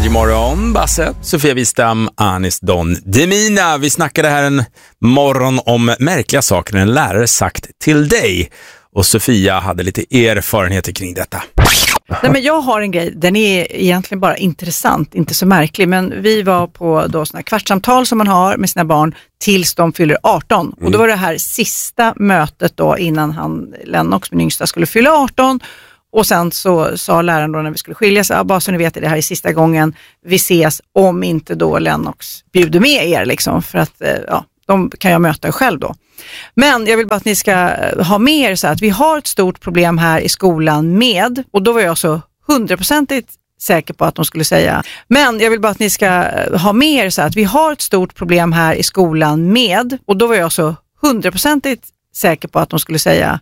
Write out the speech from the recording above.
Morgon, Basse, Sofia Wistam, Anis Don Demina. Vi snackade här en morgon om märkliga saker en lärare sagt till dig. Och Sofia hade lite erfarenheter kring detta. Nej, men jag har en grej, den är egentligen bara intressant, inte så märklig. Men vi var på då såna kvartssamtal som man har med sina barn tills de fyller 18. Och då var det här sista mötet då innan Lennox, min yngsta, skulle fylla 18. Och sen så sa läraren då när vi skulle skiljas, bara så ni vet, det här är sista gången vi ses, om inte då Lennox bjuder med er liksom, för att de kan jag möta själv då. Men jag vill bara att ni ska ha med er så att vi har ett stort problem här i skolan med, och då var jag så 100% säker på att de skulle säga, men jag vill bara att ni ska ha med er så att vi har ett stort problem här i skolan med, och då var jag så 100% säker på att de skulle säga,